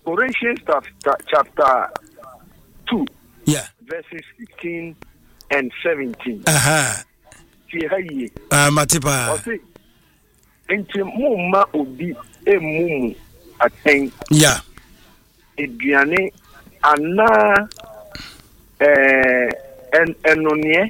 Corinthians chapter 2. Yeah. Verses 16 and 17. Matipa. Enti mumma obi emumu aten. Yeah. Eduane ana anonie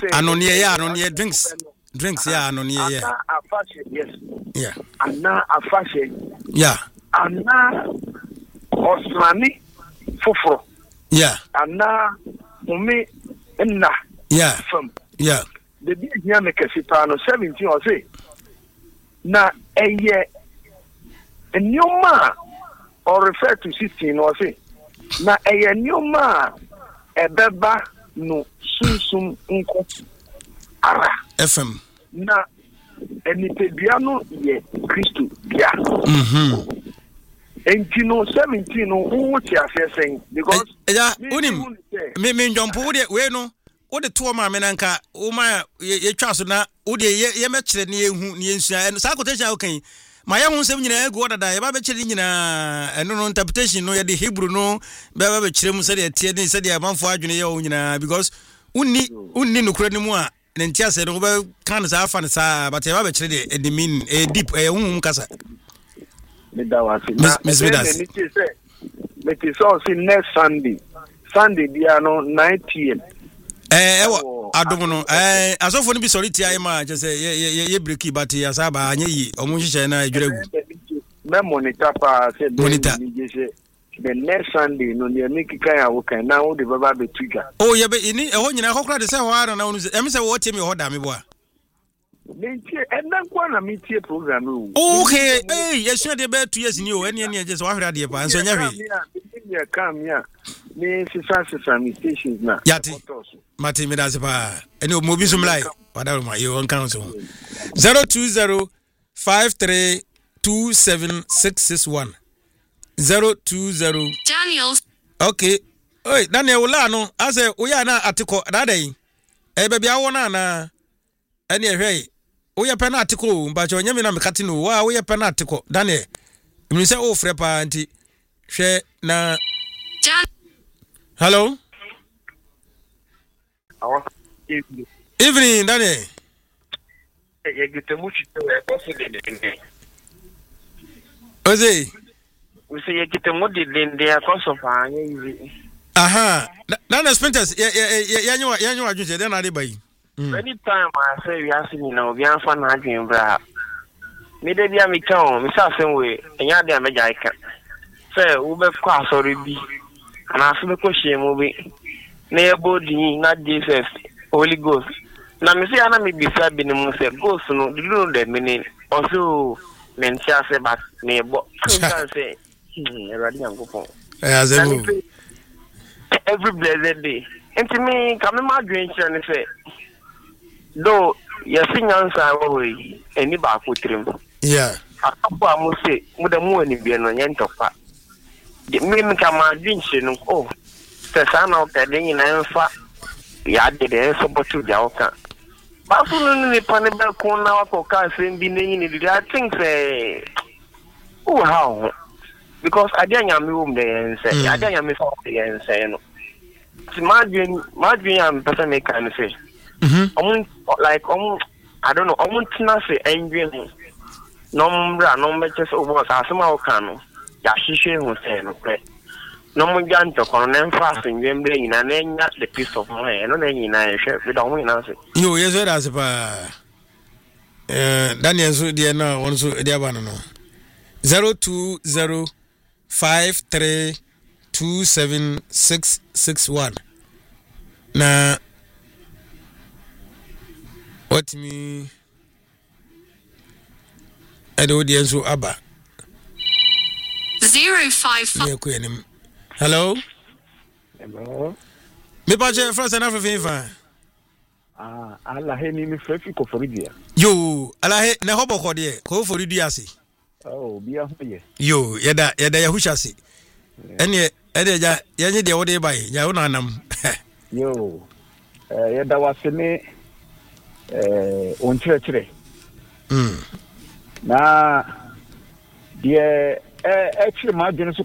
drinks yeah anonie yeah. Afashe yes. Yeah. Ana afashe. Yeah. Ana osmani foforo. Yeah. Ana umi enna. Yeah. From. Yeah. The big yam kesipano 17 or say na eye enyoma or refer to 16 or say na eye enyoma ebeba no sunsum nko ara FM na enipedua no ye Kristo bia entino 17 no wo ti afesen because unim me njompo we no wo de to ma me nanka wo ma ye twa so na wo de ye mekire ne ehu ne ensua sa quotation wo kan ma ye hu nsem nyina egu odada ye ba be kire nyina eno no interpretation no ye de Hebrew no be kire mu se de tie ne se de amanfo adwene ye wo nyina because unni nukura ne mu a ne ntia se no be kan sa afa ne sa but ye ba be kire de mean deep hu kasa me da wa fi na me ti so si next Sunday dia no 9 p.m. Ewo adomo no asofo no bi sorry tia ma je say ye breaki but ya saba anye yi omo hihye na adwiregu me monitor pa say the next Sunday no ne make kan ya wo kan na wo de baba be trigger ye be ni ho nyina kokra de say ho ara na wo em say wo tie me ho da me bo a mentie endan kwa na mentie program no okay yesu de be 2 years ni o ene je say wa hwera de pa nso nya hwe ya kam ya ni sisa mi stations na yati mati mi da se pa ene o mobi zum lai wada ma you on council 02053276661 020 Daniel. Okay. Oi, Daniel wala no ase oya na atiko dadai. Be bia wo na na ene ehwe. Oya pe na atiko mba cho nyame na mekati no wa oya pe na atiko Daniel. Imi se o frɛ pa anti hwɛ na Hello. Evening Daniel. Ye gitemu chito e possible de. Oze. We say ye gitemu de de akoso fa anya izi. Aha. Na Spinters yanyo adwuje de na de bai. Anytime I say we ask me now, we answer na adwen bra. Me de bia me kan, me sa sen we, enya de ameja ika. Say wo be kwa asori bi. Ana aso be ko shemu bi. Na ebodi na Jesus Holy Ghost. Na me say ana me bisa bi ne mu say ghost no dulu de meaning. Also mentia say back me bo. Kan say eradi yankopon. Azemu. Every blessed day. Enti me ka me ma dwen kire ne say do yesi nyansa we eni ba ko trim. Yeah. Akabo amu say mu da mu ani bi no nyentofa. De me ka ma dwen kire no oh. Sa na o pede nyina mfa ya de so botu ja oka. Ba fu no ni pa ne be ko na wa ko ka sem bi ne nyini I think say oh how because I dey nyame wo mde say I dey nyame fa dey say no. Imagine am person make can say. Like I don't know, tina say engine no me just over asema o kan no. Ya hihwe hu say no pre. No mo janto kono na mfa in wembre nyina na nya the piece of mind no na nyina ehwe we don nyina say yo yeso da se pa Daniel so de na won so de aba no 02053276661 na what me edo de so aba 055 Hello. Hello. Me pa je France na fa. Ala he ni mi frefi ko foridia. Yo, ala he na hobo ko de ko foridia ase. Oh, bia ho ye. Yo, yeda ya husha se. Ene ja yenye de wode bai, ya una nam. Yo. Yeda wasene on chire. Na die chire ma dwene so